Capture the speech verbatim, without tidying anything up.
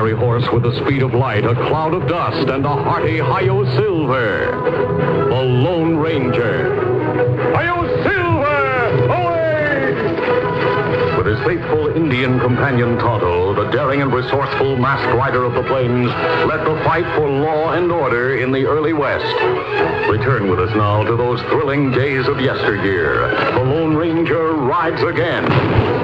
fiery horse with the speed of light, a cloud of dust, and a hearty Hi-Yo Silver, the Lone Ranger. Hi-Yo Silver! Away! With his faithful Indian companion Tonto, the daring and resourceful masked rider of the plains led the fight for law and order in the early West. Return with us now to those thrilling days of yesteryear. The Lone Ranger rides again.